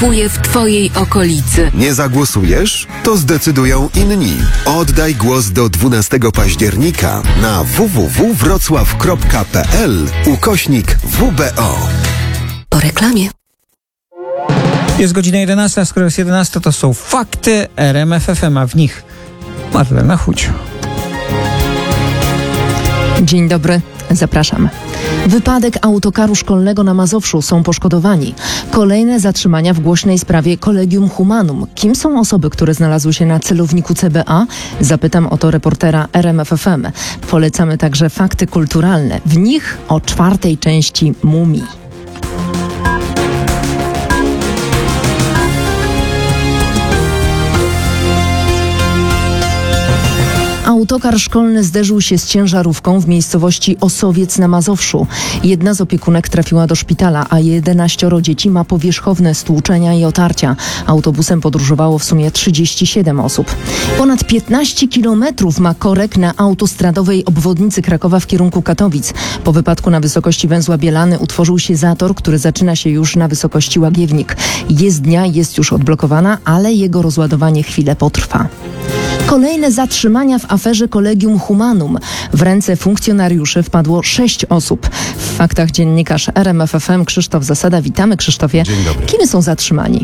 występuje w Twojej okolicy. Nie zagłosujesz? To zdecydują inni. Oddaj głos do 12 października na www.wrocław.pl/WBO. Po reklamie. Jest godzina 11, a skoro jest 11, to są fakty RMF FM, a w nich Marlena Huć. Dzień dobry, zapraszam. Wypadek autokaru szkolnego na Mazowszu, są poszkodowani. Kolejne zatrzymania w głośnej sprawie Collegium Humanum. Kim są osoby, które znalazły się na celowniku CBA? Zapytam o to reportera RMF FM. Polecamy także fakty kulturalne. W nich o 4. części Mumii. Autokar szkolny zderzył się z ciężarówką w miejscowości Osowiec na Mazowszu. Jedna z opiekunek trafiła do szpitala, a 11 dzieci ma powierzchowne stłuczenia i otarcia. Autobusem podróżowało w sumie 37 osób. Ponad 15 kilometrów ma korek na autostradowej obwodnicy Krakowa w kierunku Katowic. Po wypadku na wysokości węzła Bielany utworzył się zator, który zaczyna się już na wysokości Łagiewnik. Jezdnia jest już odblokowana, ale jego rozładowanie chwilę potrwa. Kolejne zatrzymania w aferze Collegium Humanum. W ręce funkcjonariuszy wpadło 6 osób. W faktach dziennikarz RMF FM Krzysztof Zasada. Witamy, Krzysztofie. Dzień dobry. Kim są zatrzymani?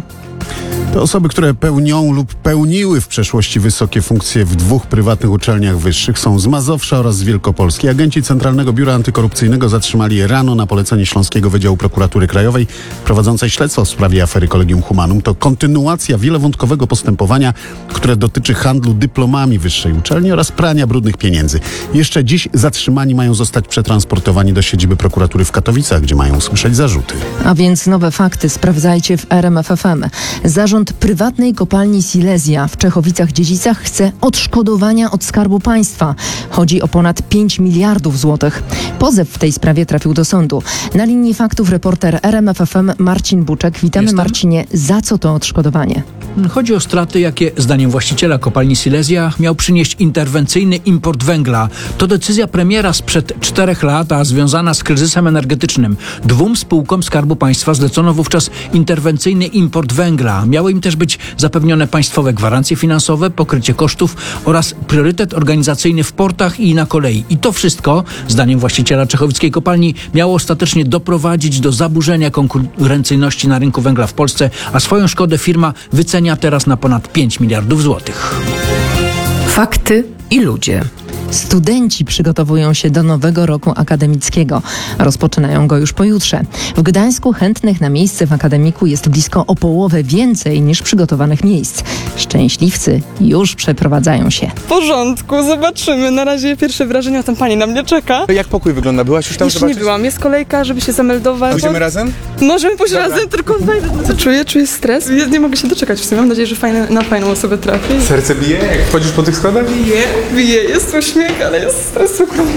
To osoby, które pełnią lub pełniły w przeszłości wysokie funkcje w 2 prywatnych uczelniach wyższych. Są z Mazowsza oraz z Wielkopolski. Agenci Centralnego Biura Antykorupcyjnego zatrzymali je rano na polecenie Śląskiego Wydziału Prokuratury Krajowej prowadzącej śledztwo w sprawie afery Collegium Humanum. To kontynuacja wielowątkowego postępowania, które dotyczy handlu dyplomami wyższej uczelni oraz prania brudnych pieniędzy. Jeszcze dziś zatrzymani mają zostać przetransportowani do siedziby prokuratury w Katowicach, gdzie mają usłyszeć zarzuty. A więc nowe fakty sprawdzajcie w RMF FM. Zarząd prywatnej kopalni Silesia w Czechowicach-Dziedzicach chce odszkodowania od Skarbu Państwa. Chodzi o ponad 5 miliardów złotych. Pozew w tej sprawie trafił do sądu. Na linii faktów reporter RMF FM Marcin Buczek. Witamy. Jestem. Marcinie. Za co to odszkodowanie? Chodzi o straty, jakie zdaniem właściciela kopalni Silesia miał przynieść interwencyjny import węgla. To decyzja premiera sprzed 4 lat, a związana z kryzysem energetycznym. 2 spółkom Skarbu Państwa zlecono wówczas interwencyjny import węgla. Miały im też być zapewnione państwowe gwarancje finansowe, pokrycie kosztów oraz priorytet organizacyjny w portach i na kolei. I to wszystko, zdaniem właściciela czechowickiej kopalni, miało ostatecznie doprowadzić do zaburzenia konkurencyjności na rynku węgla w Polsce, a swoją szkodę firma wycenia teraz na ponad 5 miliardów złotych. Fakty i ludzie. Studenci przygotowują się do nowego roku akademickiego. Rozpoczynają go już pojutrze. W Gdańsku chętnych na miejsce w akademiku jest blisko o połowę więcej niż przygotowanych miejsc. Szczęśliwcy już przeprowadzają się. W porządku, zobaczymy. Na razie pierwsze wrażenia, tam pani na mnie czeka. Jak pokój wygląda? Byłaś już tam Jeszcze zobaczyć? nie byłam, jest kolejka, żeby się zameldować. Pójdziemy razem? Możemy pójść razem, tylko wejdę. Czuję stres. Ja nie mogę się doczekać w sumie. Mam nadzieję, że na fajną osobę trafię. Serce bije, jak wchodzisz po tych schodach? Bije, jest uśmiech, ale jest stres.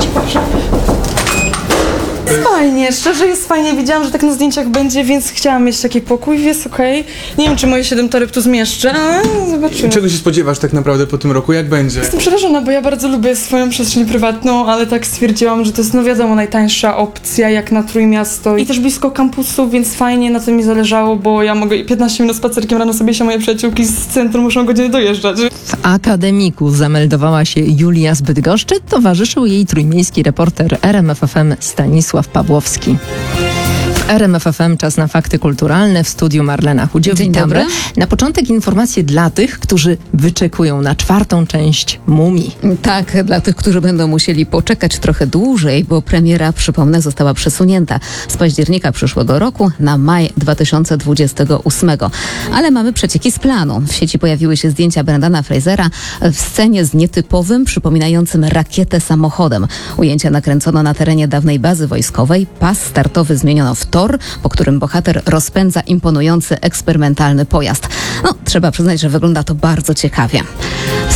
Fajnie, szczerze jest fajnie. Widziałam, że tak na zdjęciach będzie, więc chciałam mieć taki pokój, jest okej. Nie wiem, czy moje 7 toreb tu zmieszczę, ale zobaczymy. Czego się spodziewasz tak naprawdę po tym roku? Jak będzie? Jestem przerażona, bo ja bardzo lubię swoją przestrzeń prywatną, ale tak stwierdziłam, że to jest, no wiadomo, najtańsza opcja jak na Trójmiasto i też blisko kampusu, więc fajnie na tym mi zależało, bo ja mogę 15 minut spacerkiem rano sobie się, moje przyjaciółki z centrum muszą godzinę dojeżdżać. W akademiku zameldowała się Julia z Bydgoszczy. Towarzyszył jej trójmiejski reporter RMF FM Stanisław Pawłowski. W RMF FM czas na fakty kulturalne. W studiu Marlena Huć. Dzień dobry. Na początek informacje dla tych, którzy wyczekują na 4. część Mumii. Tak, dla tych, którzy będą musieli poczekać trochę dłużej, bo premiera, przypomnę, została przesunięta z października przyszłego roku na maj 2028. Ale mamy przecieki z planu. W sieci pojawiły się zdjęcia Brendana Frasera w scenie z nietypowym, przypominającym rakietę samochodem. Ujęcia nakręcono na terenie dawnej bazy wojskowej. Pas startowy zmieniono w tor, po którym bohater rozpędza imponujący eksperymentalny pojazd. No, trzeba przyznać, że wygląda to bardzo ciekawie.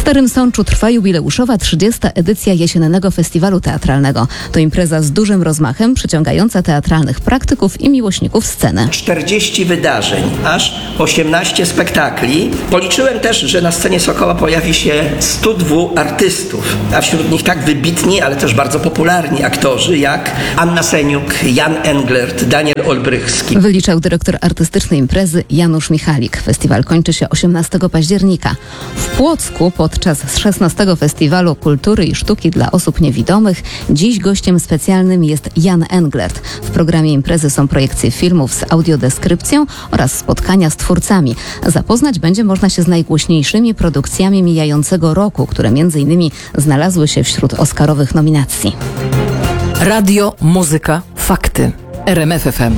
Starym Sączu trwa jubileuszowa 30. edycja jesiennego festiwalu teatralnego. To impreza z dużym rozmachem, przyciągająca teatralnych praktyków i miłośników sceny. 40 wydarzeń, aż 18 spektakli. Policzyłem też, że na scenie Sokoła pojawi się 102 artystów, a wśród nich tak wybitni, ale też bardzo popularni aktorzy jak Anna Seniuk, Jan Englert, Daniel Olbrychski. Wyliczał dyrektor artystycznej imprezy Janusz Michalik. Festiwal kończy się 18 października. W Płocku podczas 16 Festiwalu Kultury i Sztuki dla osób niewidomych dziś gościem specjalnym jest Jan Englert. W programie imprezy są projekcje filmów z audiodeskrypcją oraz spotkania z twórcami. Zapoznać będzie można się z najgłośniejszymi produkcjami mijającego roku, które m.in. znalazły się wśród oscarowych nominacji. Radio, muzyka, fakty. RMF FM.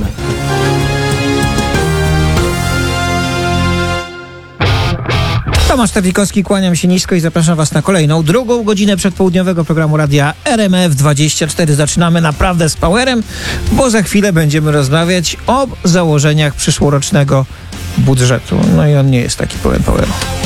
Tomasz Tawikowski, kłaniam się nisko i zapraszam Was na kolejną, drugą godzinę przedpołudniowego programu radia RMF24. Zaczynamy naprawdę z powerem, bo za chwilę będziemy rozmawiać o założeniach przyszłorocznego budżetu. No i on nie jest taki pełen poweru.